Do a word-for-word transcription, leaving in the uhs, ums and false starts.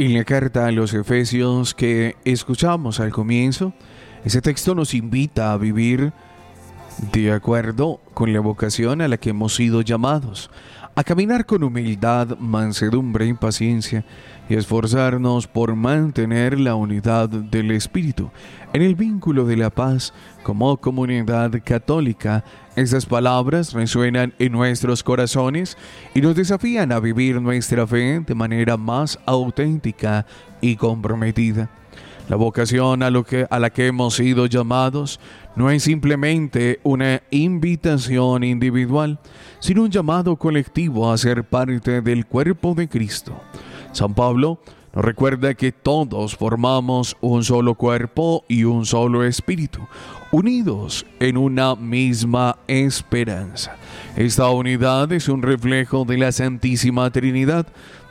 En la carta a los Efesios que escuchamos al comienzo, ese texto nos invita a vivir de acuerdo con la vocación a la que hemos sido llamados, a caminar con humildad, mansedumbre y paciencia, y esforzarnos por mantener la unidad del Espíritu en el vínculo de la paz como comunidad católica. Estas palabras resuenan en nuestros corazones y nos desafían a vivir nuestra fe de manera más auténtica y comprometida. La vocación a, lo que, a la que hemos sido llamados no es simplemente una invitación individual, sino un llamado colectivo a ser parte del cuerpo de Cristo. San Pablo nos recuerda que todos formamos un solo cuerpo y un solo espíritu, unidos en una misma esperanza. Esta unidad es un reflejo de la Santísima Trinidad,